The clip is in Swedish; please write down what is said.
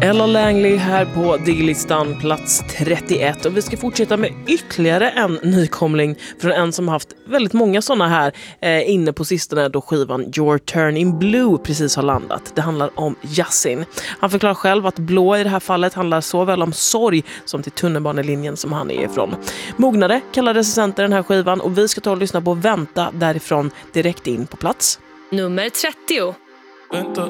Ella Langley här på Digilistan, plats 31. Och vi ska fortsätta med ytterligare en nykomling från en som haft väldigt många sådana här inne på sistone, då skivan Your Turn in Blue precis har landat. Det handlar om Yasin. Han förklarar själv att blå i det här fallet handlar såväl om sorg som till tunnelbanelinjen som han är ifrån. Mognare kallar recensenter den här skivan, och vi ska ta och lyssna på Vänta därifrån direkt in på plats. Nummer 30. Vänta,